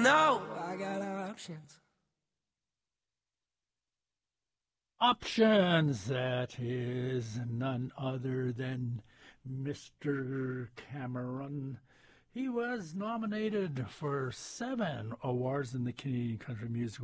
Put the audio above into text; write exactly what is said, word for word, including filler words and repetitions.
know I got options. Options, that is none other than Mister Cameron. He was nominated for seven awards in the Canadian Country Music